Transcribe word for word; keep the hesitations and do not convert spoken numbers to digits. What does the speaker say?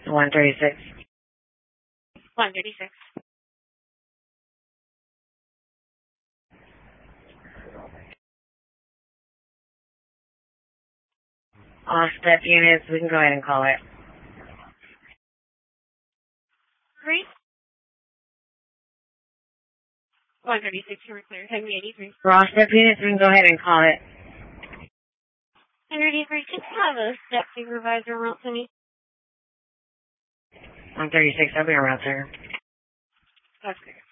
one thirty-six. one thirty-six. All step units, we can go ahead and call it. Great. one thirty-six, you were clear. Henry eighty-three. For all step units, we can go ahead and call it. Henry eighty-three, can you have a step supervisor route to me? one thirty-six, I'll be around, sir. That's clear.